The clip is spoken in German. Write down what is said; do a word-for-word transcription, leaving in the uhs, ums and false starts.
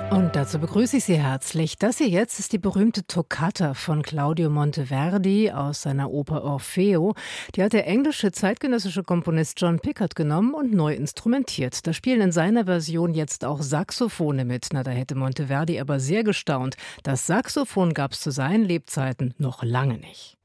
Und dazu begrüße ich Sie herzlich. Das hier jetzt ist die berühmte Toccata von Claudio Monteverdi aus seiner Oper Orfeo. Die hat der englische zeitgenössische Komponist John Pickard genommen und neu instrumentiert. Da spielen in seiner Version jetzt auch Saxophone mit. Na, da hätte Monteverdi aber sehr gestaunt. Das Saxophon gab es zu seinen Lebzeiten noch lange nicht.